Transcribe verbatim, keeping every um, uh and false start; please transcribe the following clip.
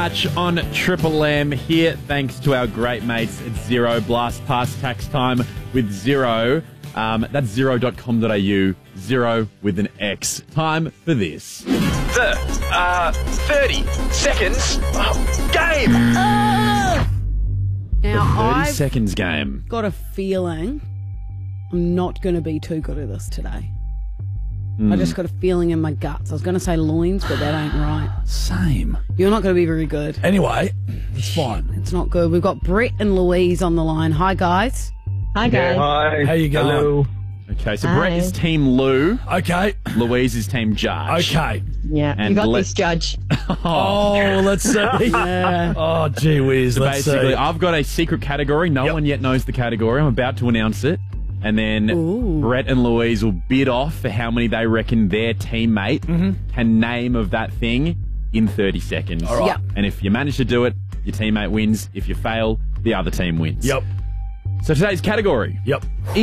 much on Triple M here, thanks to our great mates at Xero. Blast past tax time with Xero. Um, that's xero dot com dot a u. Xero with an X. Time for this. The uh, thirty seconds uh, game. Now, thirty I've seconds game. got a feeling I'm not going to be too good at this today. I just got a feeling in my guts. I was going to say loins, but that ain't right. Same. You're not going to be very good. Anyway, it's fine. It's not good. We've got Brett and Louise on the line. Hi, guys. Hi, guys. Hi. How you going? Hello. Okay, so Hi. Brett is Team Lou. Okay. Louise is Team Judge. Okay. Yeah, And you got let- this, Judge. Oh, let's see. Yeah. Oh, gee whiz. So Let's basically, see. I've got a secret category. No Yep. one yet knows the category. I'm about to announce it. And then Ooh. Brett and Louise will bid off for how many they reckon their teammate can name of that thing in thirty seconds. All right. Yep. And if you manage to do it, your teammate wins. If you fail, the other team wins. Yep. So today's category. Yep.